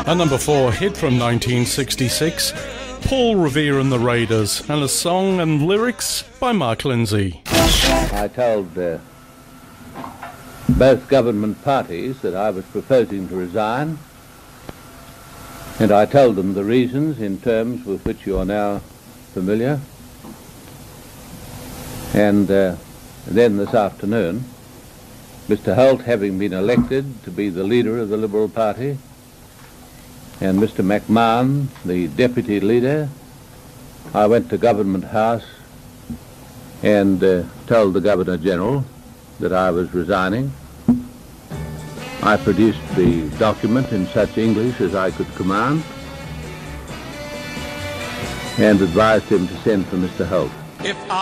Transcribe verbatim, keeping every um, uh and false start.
A number four hit from nineteen sixty-six, Paul Revere and the Raiders, and a song and lyrics by Mark Lindsay. I told uh, both government parties that I was proposing to resign, and I told them the reasons in terms with which you are now familiar. And uh, then this afternoon, Mister Holt having been elected to be the leader of the Liberal Party, and Mister McMahon, the deputy leader, I went to Government House and uh, told the Governor-General that I was resigning. I produced the document in such English as I could command and advised him to send for Mister Holt. If